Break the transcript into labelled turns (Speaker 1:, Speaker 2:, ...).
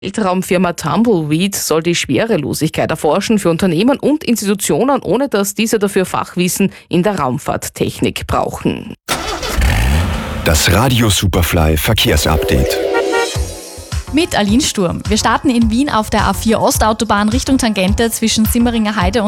Speaker 1: Weltraumfirma Tumbleweed soll die Schwerelosigkeit erforschen für Unternehmen und Institutionen, ohne dass diese dafür Fachwissen in der Raumfahrttechnik brauchen.
Speaker 2: Das Radio Superfly Verkehrsupdate.
Speaker 3: Mit Aline Sturm. Wir starten in Wien auf der A4 Ostautobahn Richtung Tangente zwischen Simmeringer Heide